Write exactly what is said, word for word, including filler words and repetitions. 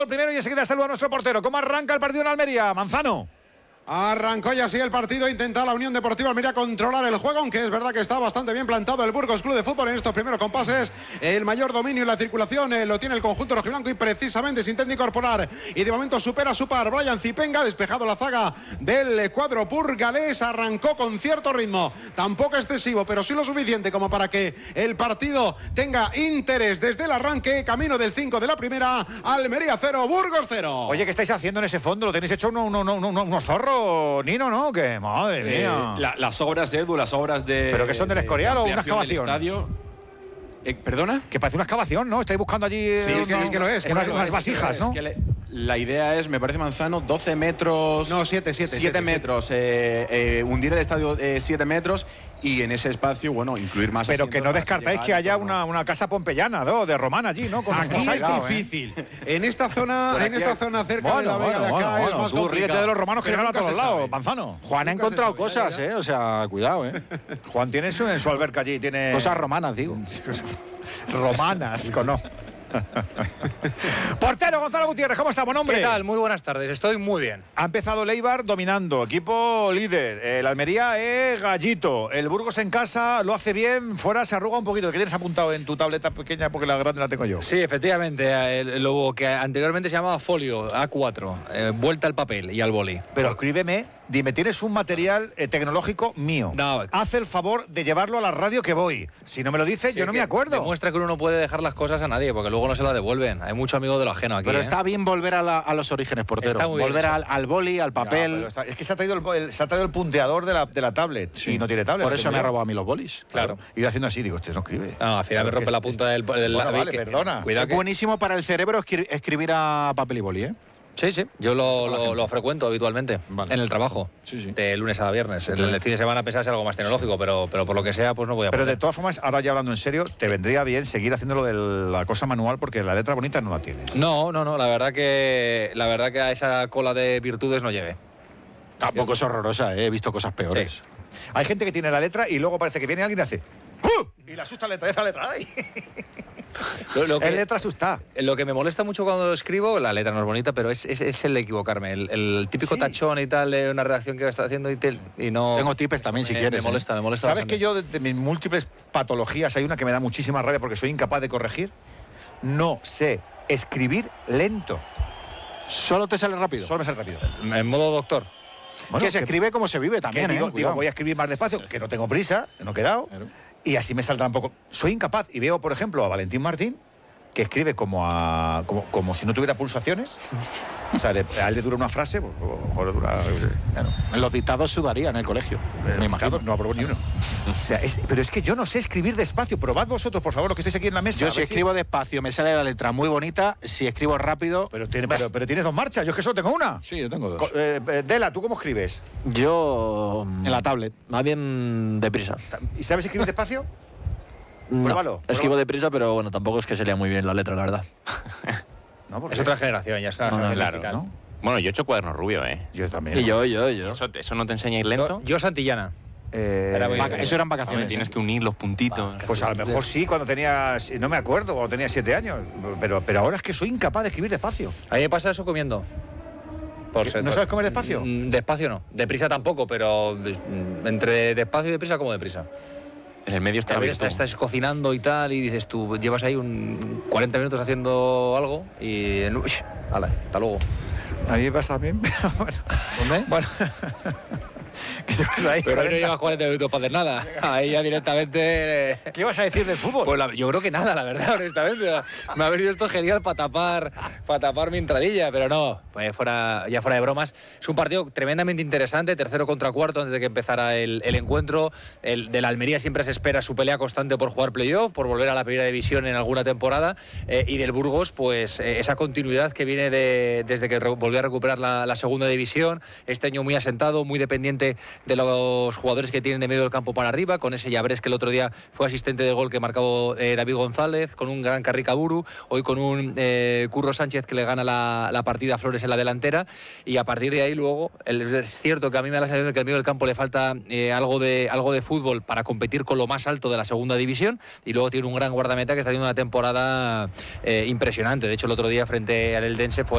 El primero y enseguida saluda a nuestro portero. ¿Cómo arranca el partido en Almería? Manzano. Arrancó ya así el partido, intenta la Unión Deportiva Almería controlar el juego, aunque es verdad que está bastante bien plantado el Burgos Club de Fútbol en estos primeros compases. El mayor dominio en la circulación eh, lo tiene el conjunto rojiblanco y precisamente se intenta incorporar y de momento supera su par Brian Zipenga, despejado la zaga del cuadro burgalés, arrancó con cierto ritmo, tampoco excesivo, pero sí lo suficiente como para que el partido tenga interés desde el arranque. Camino del cinco de la primera, Almería cero, Burgos cero. Oye, ¿qué estáis haciendo en ese fondo? ¿Lo tenéis hecho uno, uno, uno, uno, unos zorros? Nino, ¿no? Que madre mía. Eh, la, las obras, Edu, las obras de. ¿Pero que son del Escorial o una excavación? Estadio. Eh, ¿Perdona? Que parece una excavación, ¿no? Estáis buscando allí. Sí, uno, sí, es que lo es. Unas, es, unas es, vasijas, es ¿no? que le, la idea es, me parece, Manzano, doce metros. No, siete, siete. siete metros. Eh, eh, hundir el estadio eh, siete metros y en ese espacio, bueno, incluir más. Pero que no descartáis que haya una, una casa pompeyana, ¿no? De romana allí, ¿no? Con Aquí es difícil. ¿eh? En esta zona, en esta zona cerca bueno, de la Vega bueno, de acá bueno, es más tú complicado. ríete de los romanos que Pero llegan a nunca todos se lados, sabe. Manzano. Juan ha Nunca encontrado se sabe, cosas, ya, ya. ¿eh? O sea, cuidado, ¿eh? Juan tiene eso en su alberca allí, tiene. Cosas romanas, digo. Romanas, con no. Portero Gonzalo Gutiérrez, ¿cómo estamos, hombre? ¿Qué tal? Muy buenas tardes, estoy muy bien. Ha empezado Leibar dominando, equipo líder. El Almería es gallito. El Burgos en casa lo hace bien, fuera se arruga un poquito. ¿Qué tienes apuntado en tu tableta pequeña? Porque la grande la tengo yo. Sí, efectivamente, el- lo que anteriormente se llamaba folio A cuatro, eh, vuelta al papel y al boli. Pero escríbeme, dime, tienes un material eh, tecnológico mío. No. Haz el favor de llevarlo a la radio que voy. Si no me lo dices, Sí, yo no que me acuerdo. Demuestra que uno no puede dejar las cosas a nadie, porque luego no se las devuelven. Hay mucho amigo de lo ajeno aquí. Pero ¿eh? está bien volver a, la- a los orígenes, portero. Está muy bien volver eso. al, al boli, al Ya, papel. pero está- es que se ha traído el, el- se ha traído el punteador de la, de la tablet. Sí. Y no tiene tablet. Por lo eso tengo me ha yo. robado a mí los bolis. Claro. Y yo haciendo así, digo, este no escribe. No, al final me Claro, rompe que la es- punta del... del Bueno, la- vale, que- perdona. Cuidado Es que... buenísimo para el cerebro escri- escribir a papel y boli, ¿eh? Sí, sí, yo lo, lo, lo frecuento habitualmente Vale. en el trabajo, Sí, sí. de lunes a viernes. En el fin de semana pensaba ser algo más tecnológico, pero, pero por lo que sea, pues no voy a Pero de poder. todas formas, ahora ya hablando en serio, te vendría bien seguir haciendo lo de la cosa manual porque la letra bonita no la tienes. No, no, no, la verdad que la verdad que a esa cola de virtudes no llegue. Tampoco es horrorosa, ¿eh? He visto cosas peores. Sí. Hay gente que tiene la letra y luego parece que viene alguien y hace ¡Uh! Y le asusta la letra, esa letra. ¡Ay! Lo, lo Es que, letra asusta. lo que me molesta mucho cuando escribo, la letra no es bonita, pero es, es, es el equivocarme. El, el típico Sí. tachón y tal de una redacción que está haciendo y, te- y no... Tengo tips también, si me, quieres. Me molesta, me molesta. ¿Sabes bastante. que yo, de, de mis múltiples patologías, hay una que me da muchísima rabia porque soy incapaz de corregir? No sé escribir lento. ¿eh? Solo te sale rápido. Solo me sale rápido. En modo doctor. Bueno, que se escribe como se vive que también, digo, ¿eh? digo, Cuidado. voy a escribir más despacio, que no tengo prisa, no he quedado, Claro. y así me saldrá un poco. Soy incapaz y veo, por ejemplo, a Valentín Martín, que escribe como a como, como si no tuviera pulsaciones. O sea, le- a él le dura una frase, pues, a lo mejor le dura, yo qué sé. Claro. En los dictados sudaría en el colegio. Me imagino. No aprobó ni uno. O sea, es- pero es que yo no sé escribir despacio. Probad vosotros, por favor, los que estáis aquí en la mesa. Yo a si ver escribo despacio me sale la letra muy bonita. Si escribo rápido... Pero, tiene- pero, pero tienes dos marchas, yo es que solo tengo una. Sí, yo tengo dos. Co- eh, eh, Dela, ¿tú cómo escribes? Yo. mm, En la tablet. Más bien deprisa. ¿Y sabes escribir despacio? No, Pruébalo, Escribo pruébalo. deprisa, pero bueno, tampoco es que se lea muy bien la letra, la verdad. No, porque Es otra generación, ya está. No, no, claro, claro, ¿no? Bueno, yo he hecho cuaderno rubio, ¿eh? Yo también. Y yo, yo, yo. ¿Eso, eso no te enseña a ir lento? Yo, yo Santillana. Eh, Era muy- Vaca- Eso eran Hombre, vacaciones. tienes ¿eh? que unir los puntitos. Pues a lo mejor sí, cuando tenía, no me acuerdo, cuando tenía siete años, pero, pero ahora es que soy incapaz de escribir despacio. A mí me pasa eso comiendo. Por ser- ¿No sabes comer despacio? Mm, Despacio no. Deprisa tampoco, pero mm, entre despacio y deprisa como deprisa. En el medio está A la veces virtud. estás, estás cocinando y tal y dices tú, llevas ahí un cuarenta minutos haciendo algo y... en- uy, hala, hasta luego. A mí me pasa también, pero bueno. ¿Dónde? Bueno. ¿Qué te pasa ahí? Pero ahí no cuarenta? llevas cuarenta minutos para hacer nada. Ahí ya directamente... ¿Qué ibas a decir del fútbol? Pues la- yo creo que nada, la verdad, honestamente. Me ha venido esto genial para tapar, para tapar mi entradilla, pero no, pues fuera, ya fuera de bromas. Es un partido tremendamente interesante, tercero contra cuarto antes de que empezara el, el encuentro. El de la Almería siempre se espera su pelea constante por jugar playoff, por volver a la primera división en alguna temporada. Eh, y del Burgos, pues eh, esa continuidad que viene de, desde que re- volvió a recuperar la, la segunda división. Este año muy asentado, muy dependiente de los jugadores que tienen de medio del campo para arriba, con ese Llabres que el otro día fue asistente de gol que marcó eh, David González, con un gran Carricaburu, hoy con un eh, Curro Sánchez que le gana la, la partida a Flores en la delantera, y a partir de ahí luego, el- es cierto que a mí me da la sensación de que al medio del campo le falta eh, algo, de, algo de fútbol para competir con lo más alto de la segunda división, y luego tiene un gran guardameta que está haciendo una temporada eh, impresionante. De hecho, el otro día frente al Eldense fue